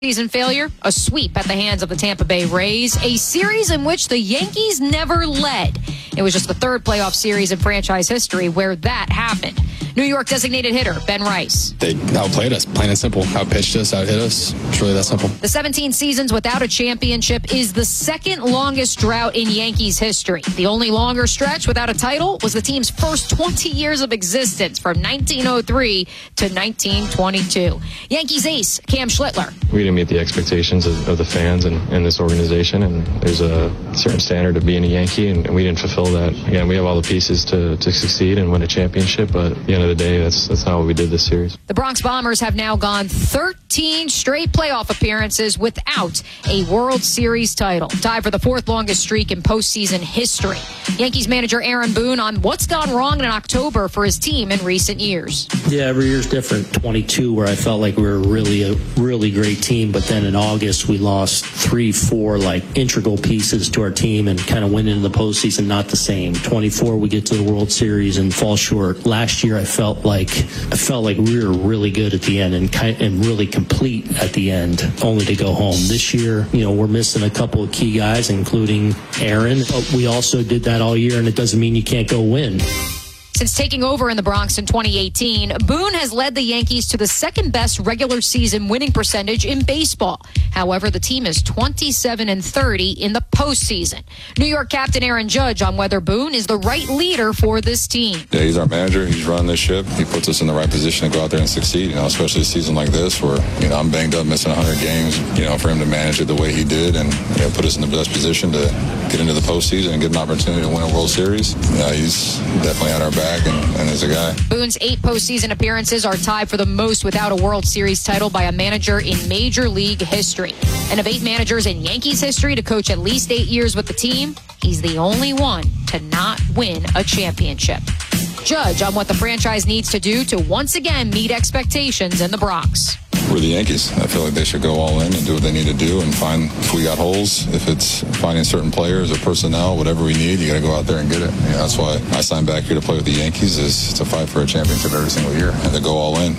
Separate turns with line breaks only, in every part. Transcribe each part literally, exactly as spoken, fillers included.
Season failure, a sweep at the hands of the Tampa Bay Rays, a series in which the Yankees never led. It was just the third playoff series in franchise history where that happened. New York designated hitter Ben Rice.
They outplayed us, plain and simple. Outpitched us, outhit us. It's really that simple.
The seventeen seasons without a championship is the second longest drought in Yankees history. The only longer stretch without a title was the team's first twenty years of existence from nineteen oh three to nineteen twenty-two. Yankees ace Cam Schlittler.
We didn't meet the expectations of, of the fans and, and this organization, and there's a certain standard of being a Yankee, and, and we didn't fulfill that. Again, we have all the pieces to, to succeed and win a championship, but at the end of the day, that's that's not what we did this series.
The Bronx Bombers have now gone thirteen straight playoff appearances without a World Series title, tied for the fourth longest streak in postseason history. Yankees manager Aaron Boone on what's gone wrong in October for his team in recent years.
Yeah, every year's different. twenty-two, where I felt like we were really a really great team, but then in August we lost three, four like integral pieces to our team and kind of went into the postseason not the same. twenty-four, we get to the World Series and fall short. Last year, I felt like I felt like we were really good at the end and kind and really complete at the end, only to go home. This year, you know, we're missing a couple of key guys, including Aaron. But we also did that all year, and it doesn't mean you can't go win.
Since taking over in the Bronx in twenty eighteen, Boone has led the Yankees to the second best regular season winning percentage in baseball. However, the team is twenty-seven and thirty in the postseason. New York captain Aaron Judge on whether Boone is the right leader for this team.
Yeah, he's our manager. He's running this ship. He puts us in the right position to go out there and succeed, you know, especially a season like this where, you know, I'm banged up, missing one hundred games, you know, for him to manage it the way he did and, you know, put us in the best position to get into the postseason and get an opportunity to win a World Series. Yeah, he's definitely at our back. And, and as a guy.
Boone's eight postseason appearances are tied for the most without a World Series title by a manager in Major League history. And of eight managers in Yankees history to coach at least eight years with the team, he's the only one to not win a championship. Judge on what the franchise needs to do to once again meet expectations in the Bronx.
We're the Yankees. I feel like they should go all in and do what they need to do and find if we got holes, if it's finding certain players or personnel, whatever we need, you got to go out there and get it. You know, that's why I signed back here to play with the Yankees, is to fight for a championship every single year and to go all in.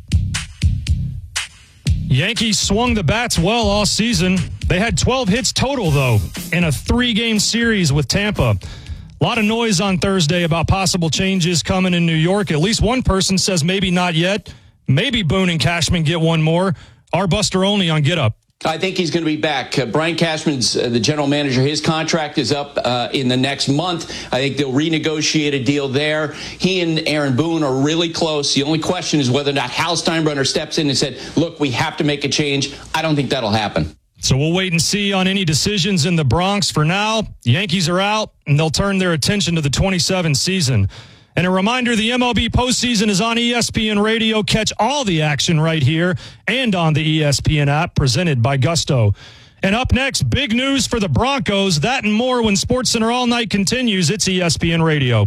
Yankees swung the bats well all season. They had twelve hits total, though, in a three-game series with Tampa. A lot of noise on Thursday about possible changes coming in New York. At least one person says maybe not yet. Maybe Boone and Cashman get one more. Our Buster Olney on Get Up.
I think he's going to be back. Uh, Brian Cashman's uh, the general manager. His contract is up uh, in the next month. I think they'll renegotiate a deal there. He and Aaron Boone are really close. The only question is whether or not Hal Steinbrenner steps in and said, look, we have to make a change. I don't think that'll happen.
So we'll wait and see on any decisions in the Bronx. For now, Yankees are out, and they'll turn their attention to the twenty-seven season. And a reminder, the M L B postseason is on E S P N Radio. Catch all the action right here and on the E S P N app, presented by Gusto. And up next, big news for the Broncos. That and more when SportsCenter All Night continues. It's E S P N Radio.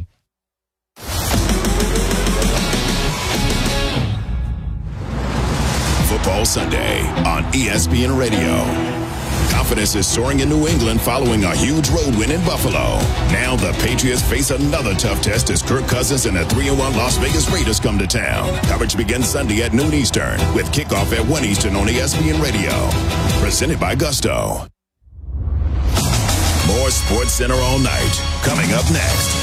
Football Sunday on E S P N Radio. Confidence is soaring in New England following a huge road win in Buffalo. Now the Patriots face another tough test as Kirk Cousins and the three and one Las Vegas Raiders come to town. Coverage begins Sunday at noon Eastern with kickoff at one Eastern on E S P N Radio. Presented by Gusto. More SportsCenter All Night coming up next.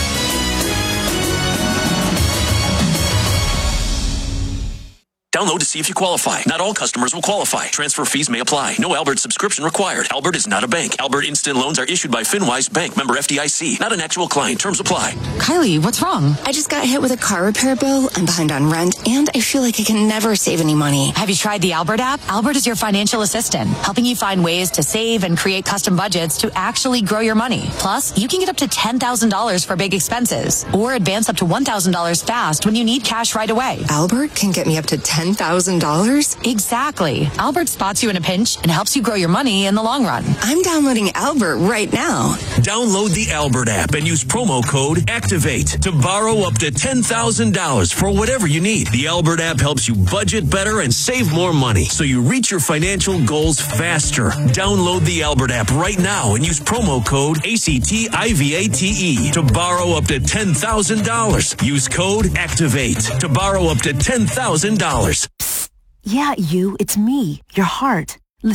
Download to see if you qualify. Not all customers will qualify. Transfer fees may apply. No Albert subscription required. Albert is not a bank. Albert Instant Loans are issued by FinWise Bank, member F D I C. Not an actual client. Terms apply.
Kylie, what's wrong? I just got hit with a car repair bill. I'm behind on rent, and I feel like I can never save any money.
Have you tried the Albert app? Albert is your financial assistant, helping you find ways to save and create custom budgets to actually grow your money. Plus, you can get up to ten thousand dollars for big expenses, or advance up to one thousand dollars fast when you need cash right away.
Albert can get me up to ten thousand dollars?
Exactly. Albert spots you in a pinch and helps you grow your money in the long run.
I'm downloading Albert right now.
Download the Albert app and use promo code ACTIVATE to borrow up to ten thousand dollars for whatever you need. The Albert app helps you budget better and save more money so you reach your financial goals faster. Download the Albert app right now and use promo code ACTIVATE to borrow up to ten thousand dollars. Use code ACTIVATE to borrow up to ten thousand dollars.
Yeah, you, it's me, your heart.